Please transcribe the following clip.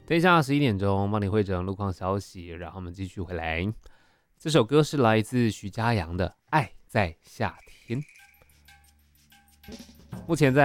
等一下11点钟帮你汇整路况消息，然后我们继续回来。这首歌是来自徐佳阳的《爱在夏天》，目前在